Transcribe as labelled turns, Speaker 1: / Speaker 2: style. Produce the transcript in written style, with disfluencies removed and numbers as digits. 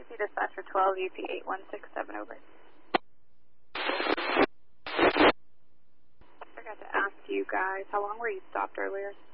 Speaker 1: UP Dispatcher 12, UP 8167, over. I forgot to ask you guys, how long were you stopped earlier?